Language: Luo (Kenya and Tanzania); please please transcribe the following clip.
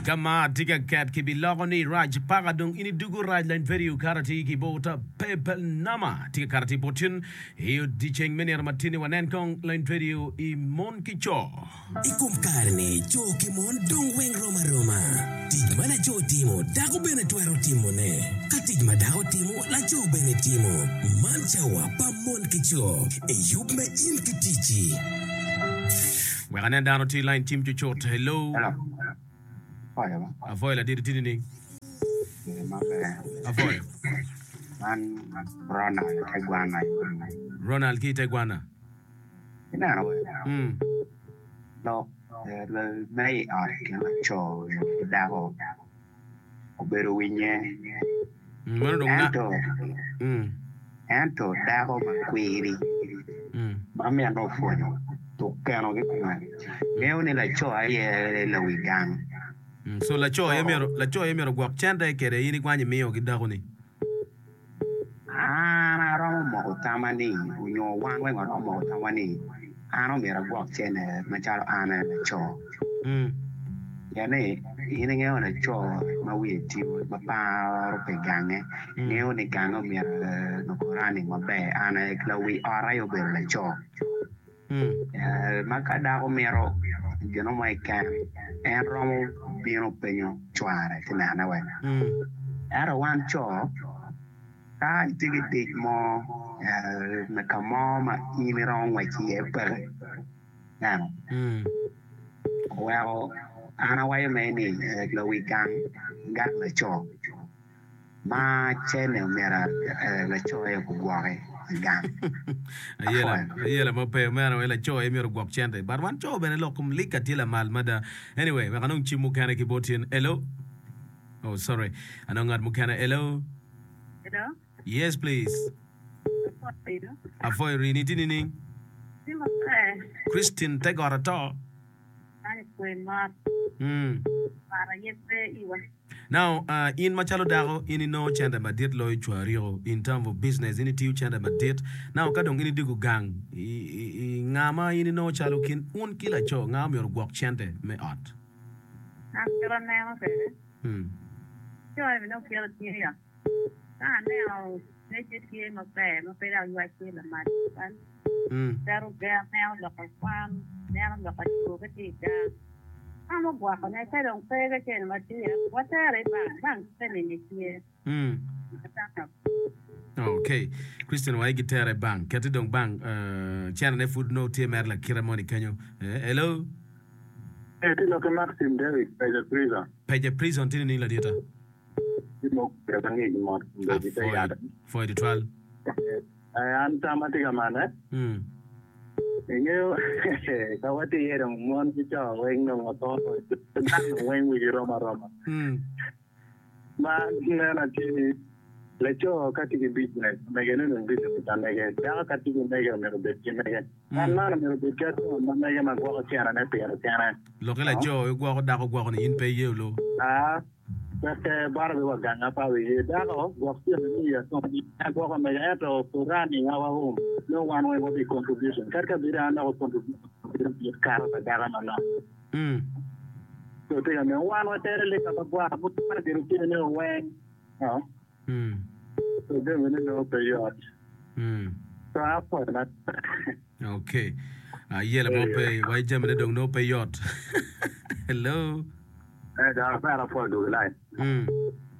Kama tiga cat ki bilogoni raj pagadong ini dugu raj line video karati ki bota pepel nama tiga karati potin hiyo dicheng meni armatini wanenkong line video I mon kicho. Ikum karne cho ki mon dong weng roma roma. Tij mana cho timo dago bene tuero timo ne. Katij madago timo la cho bene timo. Manchawa pa mon kicho. E yub me in kitichi. Wekanen dano ti line team chuchot. Hello. Avoy la diri tini ning. Avoy. Man Ronald Iguana. Ronald ki Iguana. Ina no le mai cho dago obero winye Mano dong na. Anto dago makwiri mami ano fonyo to kano ke kuma ngeo ne la cho aye la wigang. So la cho yemero guak chanda kere yini kwanye miyo kidago ni. Na romo mo tamani unyo wan we ngoro mo tamani ano mera guak chene machalo ana la cho. Yani yini ngeo na cho mawi ti mapa ro pegange ngeo ne gango mera no korani mabe ana la wi arayo be la cho. Makada ko mero gino mai kan en romo bino penyo chware tinana we ara wan cho ka tigi dik mo na kamo ma ini rong wa ki e per nano well ana wa me ni lo weekend gat la cho ma chene mera la cho e ku gware Ayela mape mera wela cho emero guak chanda but wan cho bene lokum lika tila mal mada anyway makanong chimu kana kibotin hello oh sorry anong ad mukana hello yes please avoy rini tini ning Christine tegora to Now, in Machalo Dago, in no chanda madit loy chuario in terms of business, in tiu chanda madit. Now, kadong ini digu gang. Ngama ini no chalo kin un kila cho ngam yor guak chante me art. Kira neo se. Yo even no kira tiya. Neo ne chiti mo pe da yuai kila mat. Pero ga neo lo ka fan, neo lo ka chu ka ti ga. Amo guapo, ne sai don pega che ne mattia. Guatare bang tene ne tie. Okay. Christian wa gitere bang. Kati dong bang chana ne food no tie mer la kira moni kanyo. Hello. Ti lo che Maxim Derek Peja prison tini ni la dieta. Mo per tangi mo di te Foi di twal. Anta matiga mana. Ngeo kawati yerong mon kicho weng no moto tan weng wi roma ma na ti lecho kati ki business megene no business tan mege ya kati ki mege no be ki mege na no be ka to na mege ma go tiara na pe tiara lo ke la jo go da go ni in pe ye lo Perché barbe wa ganga pa we da go ti ni ya so ni go ko mege to purani ngawa home no one way will be contribution. Karka bira na contribution kar da na. So te me one wa tere le ka ba bu para de rutina no way. No. So de me no period. So after that. Okay. Yela mo pay why jam de dong no pay yacht. Hello. Da para for do line.